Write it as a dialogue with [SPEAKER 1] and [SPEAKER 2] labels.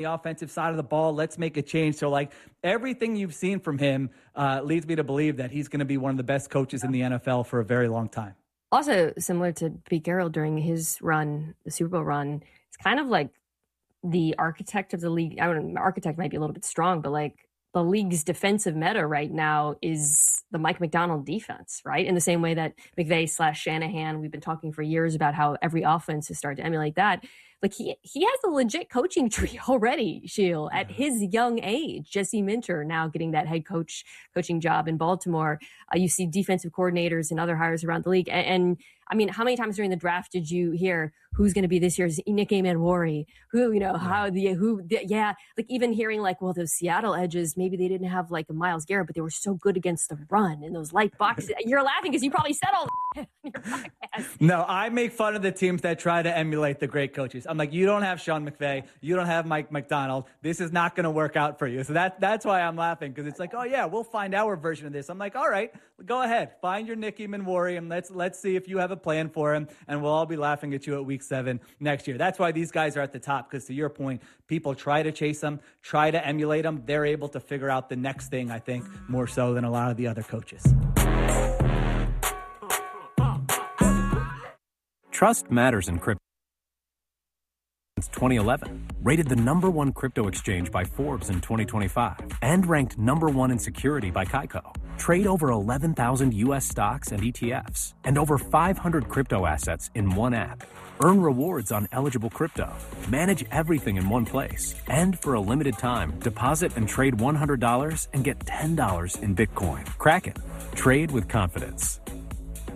[SPEAKER 1] the offensive side of the ball. Let's make a change. So like everything you've seen from him leads me to believe that he's going to be one of the best coaches in the NFL for a very long time.
[SPEAKER 2] Also, similar to Pete Carroll during his run, the Super Bowl run, it's kind of like the architect of the league. I don't know, architect might be a little bit strong, but like the league's defensive meta right now is the Mike Macdonald defense, right? In the same way that McVay/Shanahan, we've been talking for years about how every offense has started to emulate that. Like he has a legit coaching tree already, Sheil, at his young age. Jesse Minter now getting that head coaching job in Baltimore. You see defensive coordinators and other hires around the league. And I mean, how many times during the draft did you hear who's going to be this year's Nick Manwari? Like even hearing like, well, those Seattle edges, maybe they didn't have like a Myles Garrett, but they were so good against the run and those light boxes. You're laughing because you probably said all that on your podcast.
[SPEAKER 1] No, I make fun of the teams that try to emulate the great coaches. I'm like, you don't have Sean McVay. You don't have Mike Macdonald. This is not going to work out for you. So that's why I'm laughing, because it's like, oh, yeah, we'll find our version of this. I'm like, all right, go ahead. Find your Nicky Manwari, and let's see if you have a plan for him, and we'll all be laughing at you at week 7 next year. That's why these guys are at the top, because to your point, people try to chase them, try to emulate them. They're able to figure out the next thing, I think, more so than a lot of the other coaches.
[SPEAKER 3] Trust matters in crypto. Since 2011, rated the #1 crypto exchange by Forbes in 2025, and ranked #1 in security by Kaiko. Trade over 11,000 U.S. stocks and ETFs, and over 500 crypto assets in one app. Earn rewards on eligible crypto. Manage everything in one place. And for a limited time, deposit and trade $100 and get $10 in Bitcoin. Kraken. Trade with confidence.